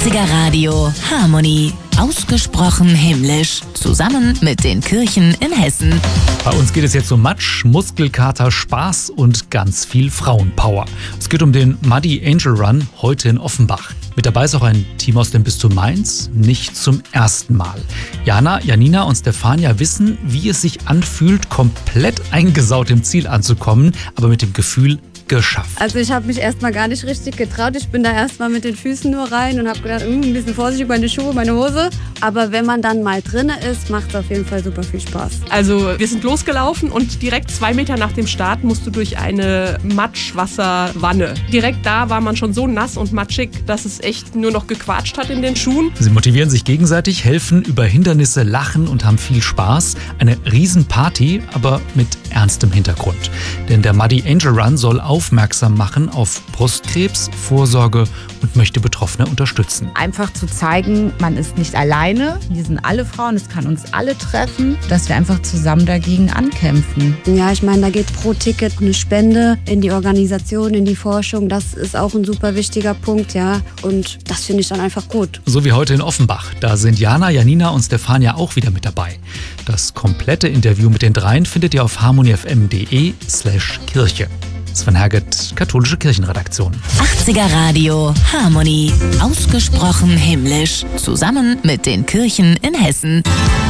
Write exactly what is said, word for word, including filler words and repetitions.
achtziger Radio Harmonie. Ausgesprochen himmlisch. Zusammen mit den Kirchen in Hessen. Bei uns geht es jetzt um Matsch, Muskelkater, Spaß und ganz viel Frauenpower. Es geht um den Muddy Angel Run heute in Offenbach. Mit dabei ist auch ein Team aus dem Bistum Mainz, nicht zum ersten Mal. Jana, Janina und Stefania wissen, wie es sich anfühlt, komplett eingesaut im Ziel anzukommen, aber mit dem Gefühl, geschafft. Also ich habe mich erstmal gar nicht richtig getraut. Ich bin da erstmal mit den Füßen nur rein und habe gedacht, mm, ein bisschen vorsichtig, meine Schuhe, meine Hose. Aber wenn man dann mal drinne ist, macht es auf jeden Fall super viel Spaß. Also wir sind losgelaufen und direkt zwei Meter nach dem Start musst du durch eine Matschwasserwanne. Direkt da war man schon so nass und matschig, dass es echt nur noch gequatscht hat in den Schuhen. Sie motivieren sich gegenseitig, helfen über Hindernisse, lachen und haben viel Spaß. Eine Riesenparty, aber mit ernstem Hintergrund. Denn der Muddy Angel Run soll aufmerksam machen auf Brustkrebs, Vorsorge und möchte Betroffene unterstützen. Einfach zu zeigen, man ist nicht alleine, wir sind alle Frauen, es kann uns alle treffen, dass wir einfach zusammen dagegen ankämpfen. Ja, ich meine, da geht pro Ticket eine Spende in die Organisation, in die Forschung. Das ist auch ein super wichtiger Punkt, ja. Und das finde ich dann einfach gut. So wie heute in Offenbach. Da sind Jana, Janina und Stefania auch wieder mit dabei. Das komplette Interview mit den dreien findet ihr auf harmoniefm.de slash Kirche. Sven Herget, Katholische Kirchenredaktion. achtziger Radio Harmonie. Ausgesprochen himmlisch. Zusammen mit den Kirchen in Hessen.